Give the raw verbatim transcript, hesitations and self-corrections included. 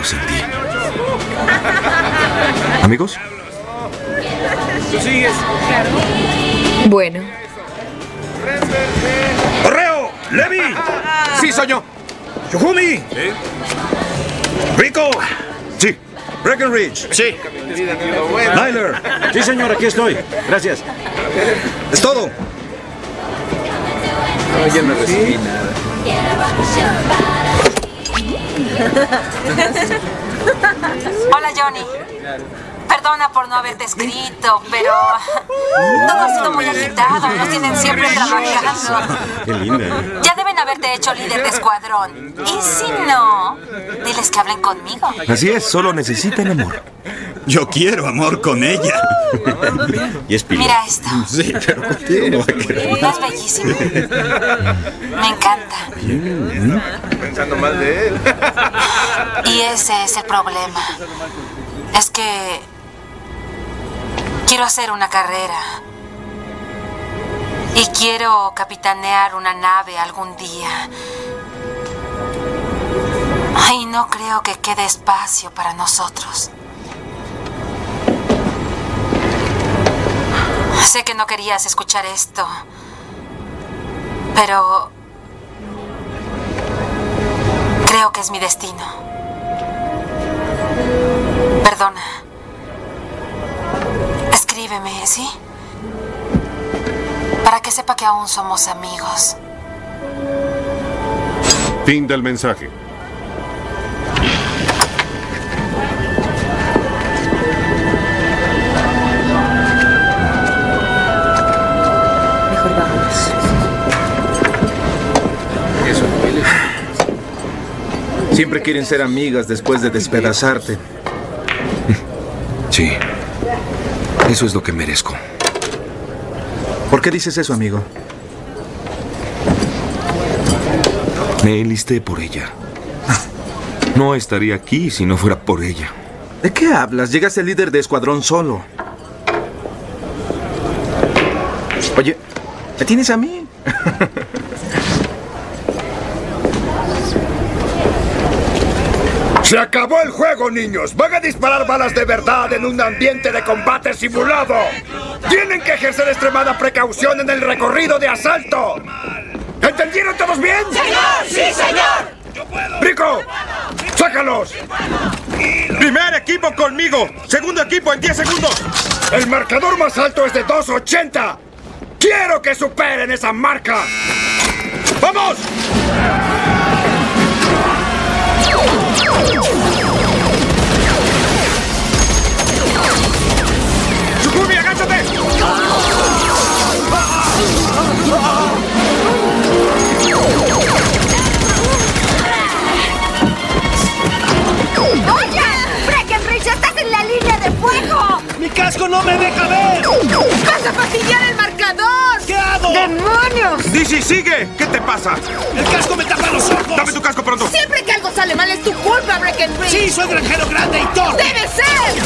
sentí. ¿Amigos? ¿Tú sigues? Bueno. ¡Correo! ¡Levi! Sí, soy yo. ¡Shugumi! ¿Sí? ¡Rico! Sí. ¡Breckenridge! Sí. ¡Nyler! Sí, señor, aquí estoy. Gracias. ¡Es todo! No, yo no recibí nada. Hola, Johnny. Perdona por no haberte escrito, pero todo ha sido muy agitado. Nos tienen siempre trabajando. Qué linda, ¿eh? Ya deben haberte hecho líder de escuadrón. Y si no, diles que hablen conmigo. Así es, solo necesitan amor. Yo quiero amor con ella. Y es pila. Mira esto. Sí, pero contigo no va a querer. Es bellísimo. Me encanta. Pensando mal de él. Y ese es el problema. Es que quiero hacer una carrera. Y quiero capitanear una nave algún día. Ay, no creo que quede espacio para nosotros. Sé que no querías escuchar esto, pero creo que es mi destino. Perdona. Escríbeme, ¿sí? Para que sepa que aún somos amigos. Fin del mensaje. Mejor vámonos. Eso, Willy. Siempre quieren ser amigas después de despedazarte. Sí. Eso es lo que merezco. ¿Por qué dices eso, amigo? Me enlisté por ella. No estaría aquí si no fuera por ella. ¿De qué hablas? Llegaste líder de escuadrón solo. Oye, ¿me tienes a mí? ¡Se acabó el juego, niños! ¡Van a disparar balas de verdad en un ambiente de combate simulado! ¡Tienen que ejercer extremada precaución en el recorrido de asalto! ¿Entendieron todos bien? ¡Señor! ¡Sí, señor! ¡Rico! ¡Sácalos! Primer equipo conmigo. Segundo equipo en diez segundos. El marcador más alto es de dos ochenta. ¡Quiero que superen esa marca! ¡Vamos! ¡Shugumi, agáchate! ¡Oye! ¡Breckenridge, estás en la línea de fuego! ¡Mi casco no me deja ver! ¡Vas a fastidiar el marcador! ¿Qué hago? ¡Demonios! Dizzy, sigue. ¿Qué te pasa? El casco me tapa los ojos. Dame tu casco pronto. Siempre que algo sale mal es tu culpa, Breckenridge. Sí, soy granjero grande y torpe. ¡Debe ser!